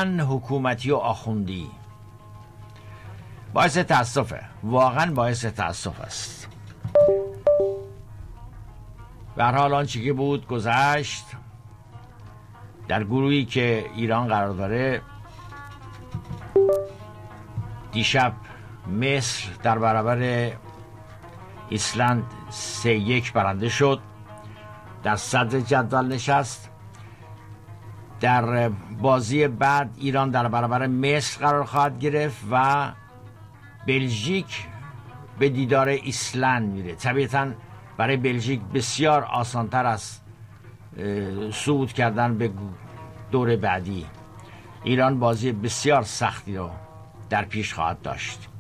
حکومتی و آخوندی. باعث تأسفه، واقعا باعث تأسف است. به هر حال آنچه که بود گذشت. در گروهی که ایران قرار داره، دیشب مصر در برابر ایسلند 3-1 برنده شد، در صدر جدول نشست. در بازی بعد ایران در برابر مصر قرار خواهد گرفت و بلژیک به دیدار ایسلند میره. طبیعتاً برای بلژیک بسیار آسانتر است صعود کردن به دور بعدی. ایران بازی بسیار سختی رو در پیش خواهد داشت.